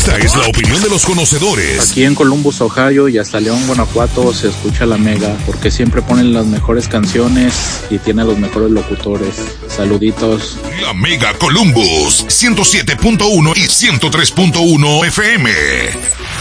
Esta es la opinión de los conocedores. Aquí en Columbus, Ohio y hasta León, Guanajuato se escucha La Mega porque siempre ponen las mejores canciones y tiene a los mejores locutores. Saluditos. La Mega Columbus 107.1 y 103.1 FM.